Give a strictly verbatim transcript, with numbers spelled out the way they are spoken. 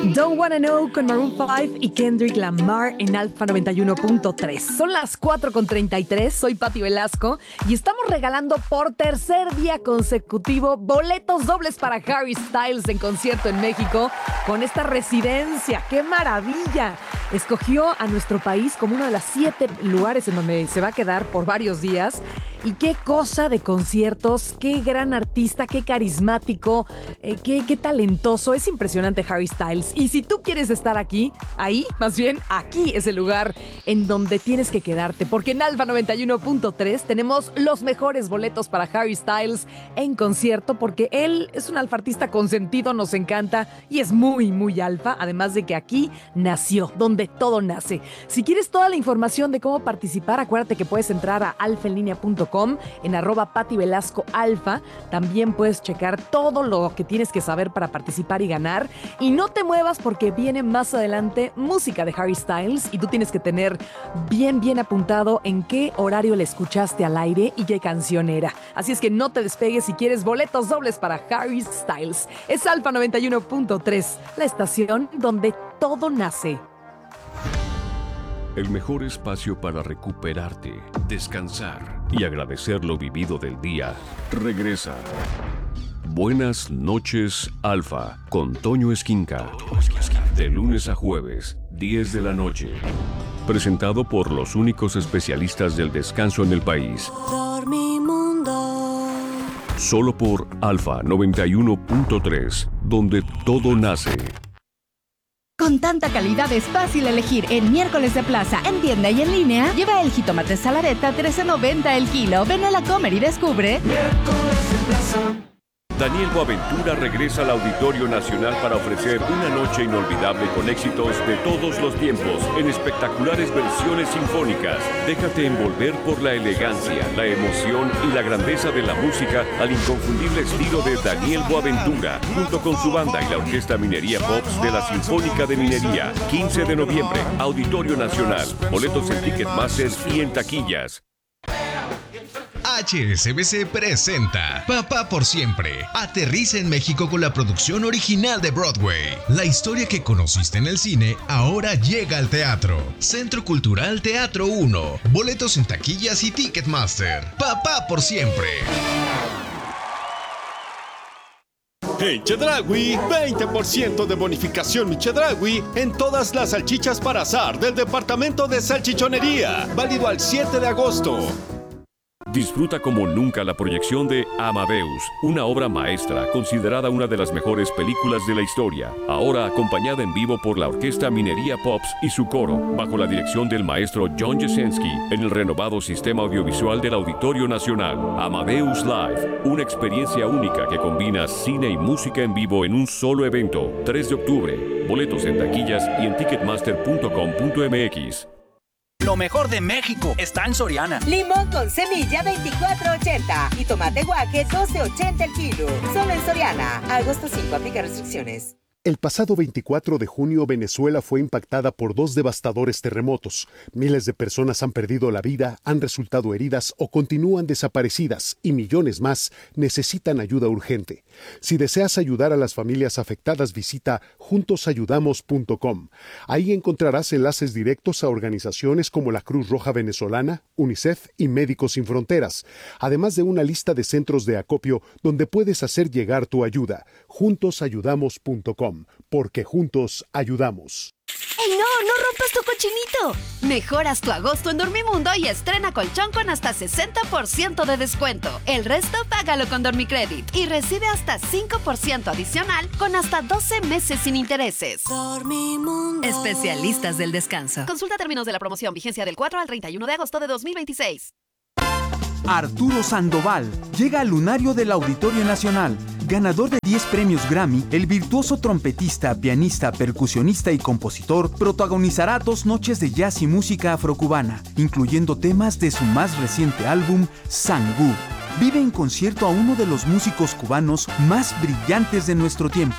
Don't Wanna Know con Maroon cinco y Kendrick Lamar en Alfa noventa y uno punto tres. Son las cuatro con treinta y tres, soy Pati Velasco y estamos regalando por tercer día consecutivo boletos dobles para Harry Styles en concierto en México con esta residencia. ¡Qué maravilla! Escogió a nuestro país como uno de los siete lugares en donde se va a quedar por varios días. Y qué cosa de conciertos, qué gran artista, qué carismático, eh, qué, qué talentoso. Es impresionante Harry Styles. Y si tú quieres estar aquí, ahí, más bien, aquí es el lugar en donde tienes que quedarte. Porque en Alfa noventa y uno punto tres tenemos los mejores boletos para Harry Styles en concierto, porque él es un alfartista consentido, nos encanta y es muy, muy alfa. Además de que aquí nació, donde todo nace. Si quieres toda la información de cómo participar, acuérdate que puedes entrar a alfa en línea punto com. En arroba Pati Velasco Alfa. También puedes checar todo lo que tienes que saber para participar y ganar. Y no te muevas porque viene más adelante música de Harry Styles y tú tienes que tener bien, bien apuntado en qué horario le escuchaste al aire y qué canción era. Así es que no te despegues si quieres boletos dobles para Harry Styles. Es Alfa noventa y uno punto tres, la estación donde todo nace. El mejor espacio para recuperarte, descansar y agradecer lo vivido del día regresa. Buenas noches, Alfa, con Toño Esquinca. De lunes a jueves, diez de la noche. Presentado por los únicos especialistas del descanso en el país. Dormimundo. Solo por Alfa noventa y uno punto tres, donde todo nace. Con tanta calidad es fácil elegir en Miércoles de Plaza, en tienda y en línea. Lleva el jitomate salareta trece noventa el kilo. Ven a la Comer y descubre. Miércoles de Plaza. Daniel Boaventura regresa al Auditorio Nacional para ofrecer una noche inolvidable con éxitos de todos los tiempos en espectaculares versiones sinfónicas. Déjate envolver por la elegancia, la emoción y la grandeza de la música al inconfundible estilo de Daniel Boaventura, junto con su banda y la Orquesta Minería Pops de la Sinfónica de Minería. quince de noviembre, Auditorio Nacional. Boletos en Ticketmaster y en taquillas. H S B C presenta Papá por Siempre. Aterriza en México con la producción original de Broadway. La historia que conociste en el cine ahora llega al teatro. Centro Cultural Teatro uno. Boletos en taquillas y Ticketmaster. Papá por Siempre. En Chedraui, veinte por ciento de bonificación mi Chedraui en todas las salchichas para asar del departamento de salchichonería. Válido al siete de agosto. Disfruta como nunca la proyección de Amadeus, una obra maestra considerada una de las mejores películas de la historia, ahora acompañada en vivo por la Orquesta Minería Pops y su coro, bajo la dirección del maestro John Jasenski, en el renovado sistema audiovisual del Auditorio Nacional. Amadeus Live, una experiencia única que combina cine y música en vivo en un solo evento. tres de octubre, boletos en taquillas y en ticketmaster punto com punto m x. Lo mejor de México está en Soriana. Limón con semilla veinticuatro ochenta y tomate guaje doce ochenta el kilo. Solo en Soriana. Agosto cinco, aplica restricciones. El pasado veinticuatro de junio, Venezuela fue impactada por dos devastadores terremotos. Miles de personas han perdido la vida, han resultado heridas o continúan desaparecidas y millones más necesitan ayuda urgente. Si deseas ayudar a las familias afectadas, visita juntos ayudamos punto com. Ahí encontrarás enlaces directos a organizaciones como la Cruz Roja Venezolana, UNICEF y Médicos Sin Fronteras, además de una lista de centros de acopio donde puedes hacer llegar tu ayuda. juntos ayudamos punto com. Porque juntos ayudamos. ¡Ey, no! ¡No rompas tu cochinito! Mejoras tu agosto en Dormimundo y estrena colchón con hasta sesenta por ciento de descuento. El resto págalo con Dormicredit y recibe hasta cinco por ciento adicional con hasta doce meses sin intereses. Dormimundo. Especialistas del descanso. Consulta términos de la promoción. Vigencia del cuatro al treinta y uno de agosto de dos mil veintiséis. Arturo Sandoval llega al lunario del Auditorio Nacional. Ganador de diez premios Grammy, el virtuoso trompetista, pianista, percusionista y compositor protagonizará dos noches de jazz y música afrocubana, incluyendo temas de su más reciente álbum, Sangú. Vive en concierto a uno de los músicos cubanos más brillantes de nuestro tiempo.